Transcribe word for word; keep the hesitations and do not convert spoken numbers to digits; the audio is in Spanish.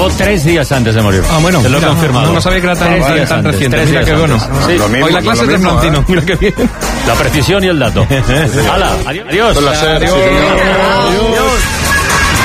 Llegó tres días antes de morir. Ah, bueno. Te lo he mira, confirmado. No, no sabía que era tan, Tres días tan antes, reciente. tres Mira días qué bueno. antes. Sí. Lo mismo, Hoy la clase lo es de mismo, Florentino. ¿eh? Mira qué bien. La precisión y el dato. Hala, adiós. Con la serie, Adiós. sí, señor. Adiós.